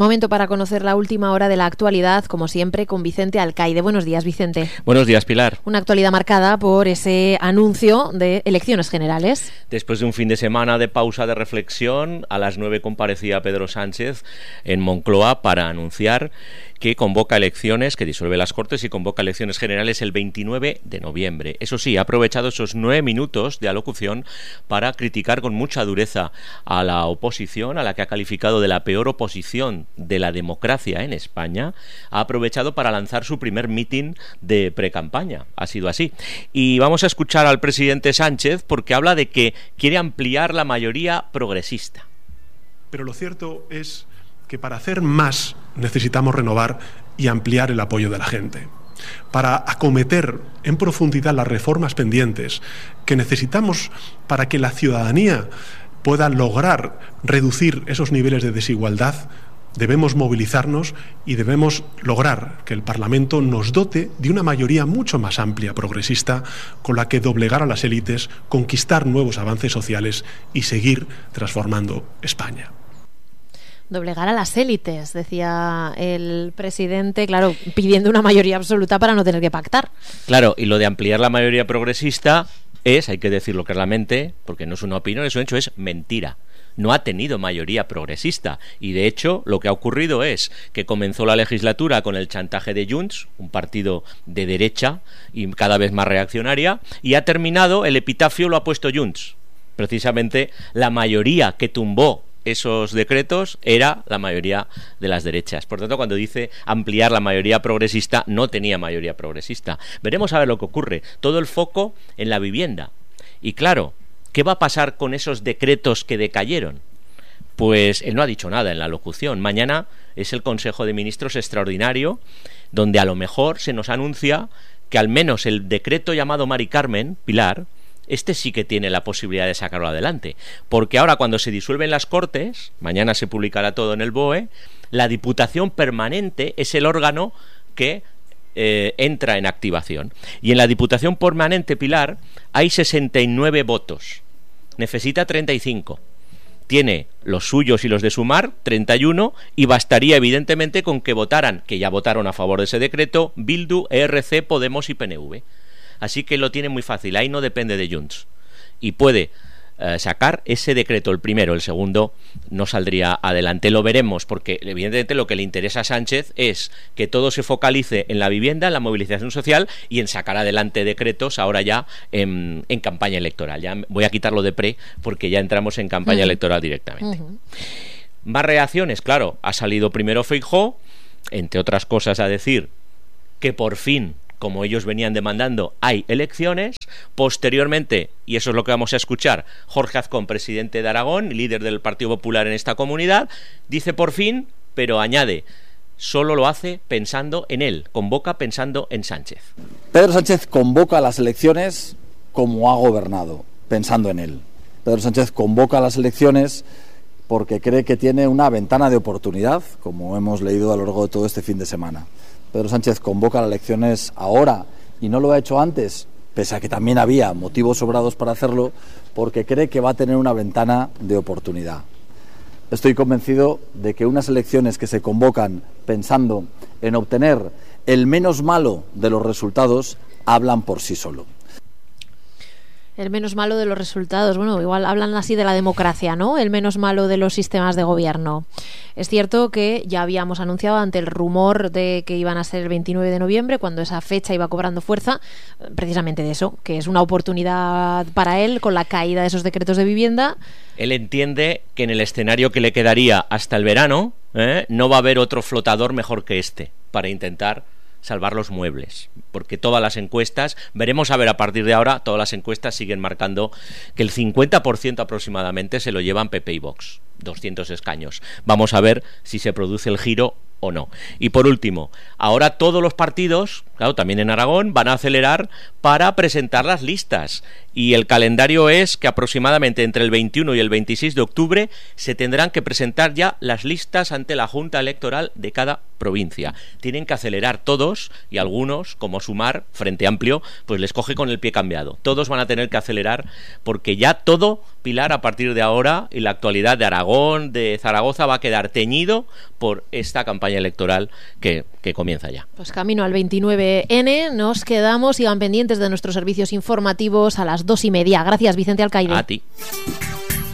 Momento para conocer la última hora de la actualidad, como siempre, con Vicente Alcaide. Buenos días, Vicente. Buenos días, Pilar. Una actualidad marcada por ese anuncio de elecciones generales. Después de un fin de semana de pausa de reflexión, a las 9 comparecía Pedro Sánchez en Moncloa para anunciar que convoca elecciones, que disuelve las Cortes y convoca elecciones generales el 29 de noviembre. Eso sí, ha aprovechado esos 9 minutos de alocución para criticar con mucha dureza a la oposición, a la que ha calificado de la peor oposición de la democracia en España. Ha aprovechado para lanzar su primer mitin de precampaña. Ha sido así. Y vamos a escuchar al presidente Sánchez porque habla de que quiere ampliar la mayoría progresista. Pero lo cierto es que para hacer más necesitamos renovar y ampliar el apoyo de la gente. Para acometer en profundidad las reformas pendientes que necesitamos para que la ciudadanía pueda lograr reducir esos niveles de desigualdad, debemos movilizarnos y debemos lograr que el Parlamento nos dote de una mayoría mucho más amplia, progresista, con la que doblegar a las élites, conquistar nuevos avances sociales y seguir transformando España. Doblegar a las élites, decía el presidente, claro, pidiendo una mayoría absoluta para no tener que pactar. Claro, y lo de ampliar la mayoría progresista es, hay que decirlo claramente, porque no es una opinión, es un hecho, es mentira. No ha tenido mayoría progresista y de hecho lo que ha ocurrido es que comenzó la legislatura con el chantaje de Junts, un partido de derecha y cada vez más reaccionaria, y ha terminado, el epitafio lo ha puesto Junts. Precisamente la mayoría que tumbó esos decretos era la mayoría de las derechas. Por tanto, cuando dice ampliar la mayoría progresista, no tenía mayoría progresista. Veremos a ver lo que ocurre. Todo el foco en la vivienda. Y claro, ¿qué va a pasar con esos decretos que decayeron? Pues él no ha dicho nada en la locución. Mañana es el Consejo de Ministros extraordinario, donde a lo mejor se nos anuncia que al menos el decreto llamado Mari Carmen, Pilar, este sí que tiene la posibilidad de sacarlo adelante, porque ahora cuando se disuelven las Cortes, mañana se publicará todo en el BOE, la Diputación Permanente es el órgano que entra en activación, y en la Diputación Permanente, Pilar, hay 69 votos, necesita 35, tiene los suyos y los de Sumar, 31, y bastaría evidentemente con que votaran, que ya votaron a favor de ese decreto, Bildu, ERC, Podemos y PNV. Así que lo tiene muy fácil, ahí no depende de Junts. Y puede sacar ese decreto, el primero, el segundo no saldría adelante. Lo veremos, porque evidentemente lo que le interesa a Sánchez es que todo se focalice en la vivienda, en la movilización social y en sacar adelante decretos ahora ya en campaña electoral. Ya voy a quitarlo de pre porque ya entramos en campaña electoral directamente. Más reacciones, claro, ha salido primero Feijóo, entre otras cosas a decir que por fin, como ellos venían demandando, hay elecciones. Posteriormente, y eso es lo que vamos a escuchar, Jorge Azcón, presidente de Aragón, líder del Partido Popular en esta comunidad, dice por fin, pero añade, solo lo hace pensando en él, convoca pensando en Sánchez. Pedro Sánchez convoca las elecciones como ha gobernado, pensando en él. Pedro Sánchez convoca las elecciones porque cree que tiene una ventana de oportunidad, como hemos leído a lo largo de todo este fin de semana. Pedro Sánchez convoca las elecciones ahora y no lo ha hecho antes, pese a que también había motivos sobrados para hacerlo, porque cree que va a tener una ventana de oportunidad. Estoy convencido de que unas elecciones que se convocan pensando en obtener el menos malo de los resultados hablan por sí solo. El menos malo de los resultados. Bueno, igual hablan así de la democracia, ¿no? El menos malo de los sistemas de gobierno. Es cierto que ya habíamos anunciado ante el rumor de que iban a ser el 29 de noviembre, cuando esa fecha iba cobrando fuerza, precisamente de eso, que es una oportunidad para él con la caída de esos decretos de vivienda. Él entiende que en el escenario que le quedaría hasta el verano, no va a haber otro flotador mejor que este para intentar salvar los muebles, porque todas las encuestas, veremos a ver a partir de ahora, todas las encuestas siguen marcando que el 50% aproximadamente se lo llevan PP y Vox, 200 escaños. Vamos a ver si se produce el giro o no. Y por último, ahora todos los partidos, claro, también en Aragón, van a acelerar para presentar las listas. Y el calendario es que aproximadamente entre el 21 y el 26 de octubre se tendrán que presentar ya las listas ante la Junta Electoral de cada provincia. Tienen que acelerar todos, y algunos, como Sumar, Frente Amplio, pues les coge con el pie cambiado. Todos van a tener que acelerar porque ya todo, Pilar, a partir de ahora, y la actualidad de Aragón, de Zaragoza, va a quedar teñido por esta campaña electoral que comienza ya. Pues camino al 29N, nos quedamos, sigan pendientes de nuestros servicios informativos a las 2:30. Gracias, Vicente Alcaide. A ti.